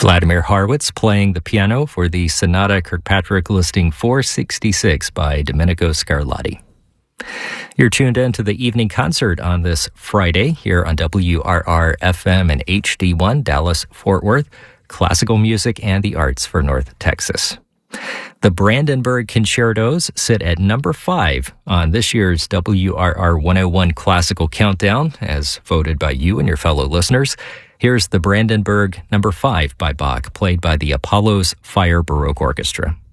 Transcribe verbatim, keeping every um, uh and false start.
Vladimir Harwitz playing the piano for the Sonata Kirkpatrick Listing four sixty-six by Domenico Scarlatti. You're tuned in to the evening concert on this Friday here on W R R F M and H D one Dallas-Fort Worth, classical music and the arts for North Texas. The Brandenburg Concertos sit at number five on this year's W R R one oh one Classical Countdown, as voted by you and your fellow listeners. Here's the Brandenburg number five by Bach, played by the Apollos Fire Baroque Orchestra.